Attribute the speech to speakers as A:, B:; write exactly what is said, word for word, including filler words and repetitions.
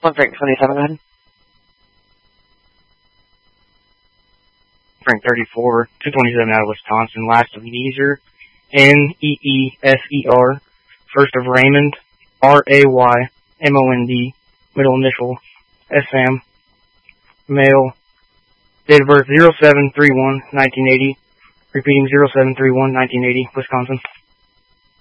A: One Frank twenty-seven, go ahead.
B: Frank thirty-four, two twenty-seven out of Wisconsin. Last of Neeser, N E E S E R. First of Raymond, R A Y M O N D. Middle initial, S M. Male. Date of birth zero seven three one nineteen eighty. Repeating zero seven three one nineteen eighty, Wisconsin.